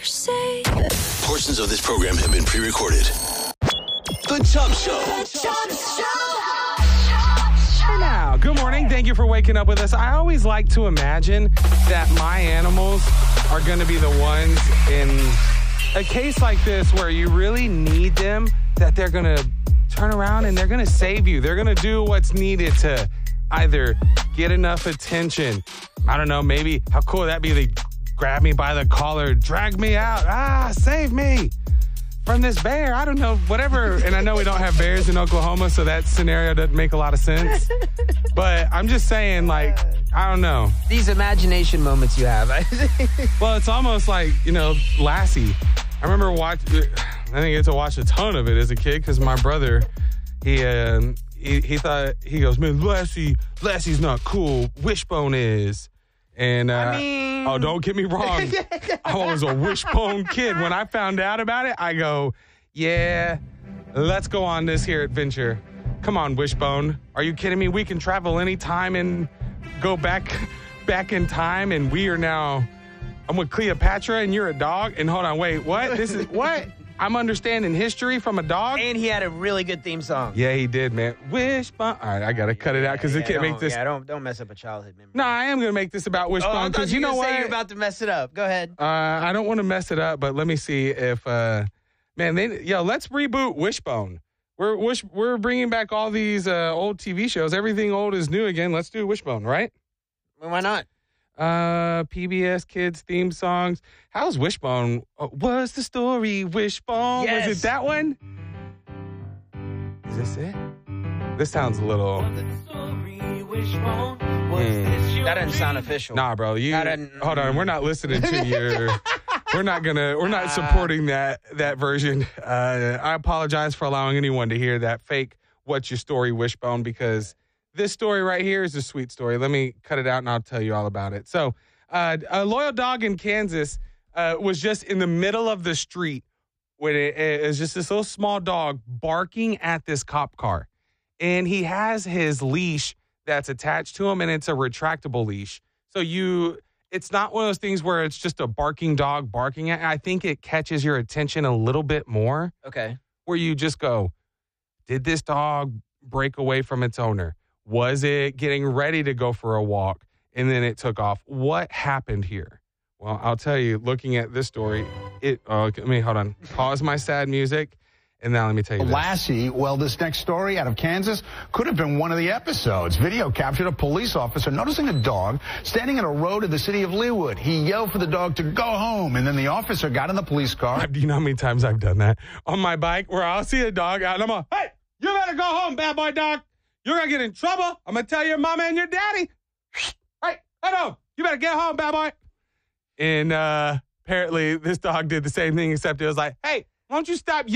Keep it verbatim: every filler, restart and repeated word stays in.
say. Portions of this program have been pre-recorded. The Chop Show. The Chop Show. Hey now, good morning. Thank you for waking up with us. I always like to imagine that my animals are going to be the ones in a case like this where you really need them, that they're going to turn around and they're going to save you. They're going to do what's needed to either get enough attention. I don't know, maybe how cool would that be? They grab me by the collar, drag me out. Ah, save me from this bear. I don't know, whatever. And I know we don't have bears in Oklahoma, so that scenario doesn't make a lot of sense. But I'm just saying, like, I don't know. These imagination moments you have. Well, it's almost like, you know, Lassie. I remember watch. I didn't get to watch a ton of it as a kid because my brother, he, uh, he he thought, he goes, man, Lassie, Lassie's not cool. Wishbone is. And, uh, I mean... oh, don't get me wrong. I was a Wishbone kid. When I found out about it, I go, yeah, let's go on this here adventure. Come on, Wishbone. Are you kidding me? We can travel anytime and go back, back in time. And we are now, I'm with Cleopatra and you're a dog. And hold on, wait, what? This is, what? I'm understanding history from a dog? And he had a really good theme song. Yeah, he did, man. Wishbone. All right, I got to cut it out because yeah, it can't make this. Yeah, don't, don't mess up a childhood memory. No, I am going to make this about Wishbone because oh, you know what? what? You're about to mess it up. Go ahead. Uh, I don't want to mess it up, but let me see if, uh, man, they, yo, let's reboot Wishbone. We're wish, we're bringing back all these uh, old T V shows. Everything old is new again. Let's do Wishbone, right? Well, why not? Uh, P B S Kids theme songs. How's Wishbone? Oh, what's the story, Wishbone? Yes. Was it that one? Is this it? This sounds a little. Mm. That doesn't sound official. Nah, bro. You hold on. We're not listening to your. We're not gonna. We're not supporting that that version. Uh, I apologize for allowing anyone to hear that fake "What's Your Story" Wishbone because this story right here is a sweet story. Let me cut it out and I'll tell you all about it. So, uh, a loyal dog in Kansas uh, was just in the middle of the street when it, it was just this little small dog barking at this cop car, and he has his leash that's attached to him, and it's a retractable leash. So you. It's not one of those things where it's just a barking dog barking at. I think it catches your attention a little bit more. Okay. Where you just go, did this dog break away from its owner? Was it getting ready to go for a walk and then it took off? What happened here? Well, I'll tell you, looking at this story, it, oh, let me, hold on, pause my sad music. And now let me tell you this. Lassie, well, this next story out of Kansas could have been one of the episodes. Video captured a police officer noticing a dog standing in a road in the city of Leawood. He yelled for the dog to go home, and then the officer got in the police car. Do you know how many times I've done that on my bike where I'll see a dog out and I'm like, hey, you better go home, bad boy dog. You're going to get in trouble. I'm going to tell your mama and your daddy. Hey, head home. You better get home, bad boy. And uh, apparently this dog did the same thing, except it was like, hey, why don't you stop